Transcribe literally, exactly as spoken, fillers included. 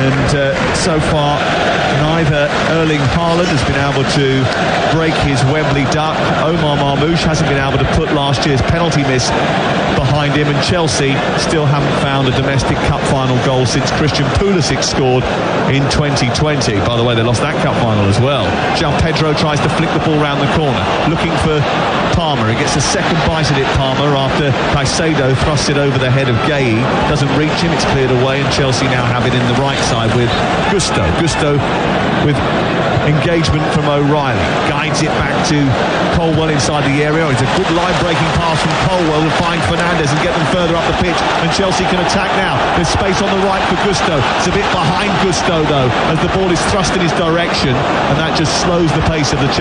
And uh, so far, neither Erling Haaland has been able to break his Wembley duck. Omar Marmoush hasn't been able to put last year's penalty miss behind him, and Chelsea still haven't found a domestic cup final goal since Christian Pulisic scored in twenty twenty. By the way, they lost that cup final as well. João Pedro tries to flick the ball round the corner, looking for Palmer. He gets a second bite at it, Palmer, after Caicedo thrusts it over the head of Gueye. Doesn't reach him, it's cleared away, and Chelsea now have it in the right side with Gusto. Gusto with engagement from O'Reilly, guides it back to Colwell inside the area. It's a good line-breaking pass from Colwell to find Fernandes and get them further up the pitch, and Chelsea can attack now. There's space on the right for Gusto. It's a bit behind Gusto though, as the ball is thrust in his direction, and that just slows the pace of the Chelsea.